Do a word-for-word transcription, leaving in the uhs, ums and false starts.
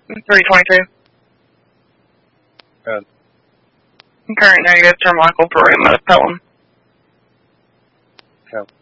three twenty-two. Good. Current negative, Termichael for Pelham. Okay.